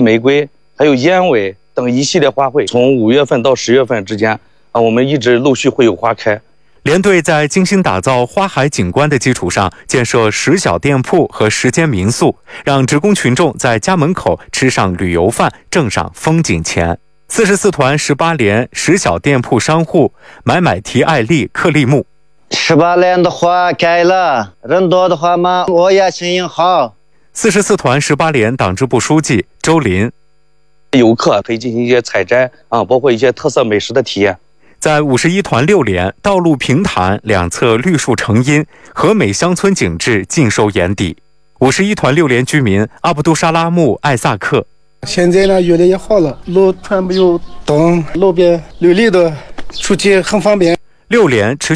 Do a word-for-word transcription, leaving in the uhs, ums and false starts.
玫瑰，还有雁尾等一系列花卉，从五月份到十月份之间啊，我们一直陆续会有花开。 连队在精心打造花海景观的基础上，建设十小店铺和十间民宿，让职工群众在家门口吃上旅游饭，挣上风景钱。四十四团十八连十小店铺商户买买提爱丽克利木， 十八连的花开了，人多的话嘛，我也心情好。 四十四团十八连党支部书记周林， 游客可以进行一些采摘啊，包括一些特色美食的体验。 在五十一团六连，道路平坦，两侧绿树成荫，和美乡村景致尽收眼底。五十一团六连居民阿卜杜沙拉木艾萨克， 现在呢越来越好了，路全部有灯，路边绿绿的，出去很方便。 六连持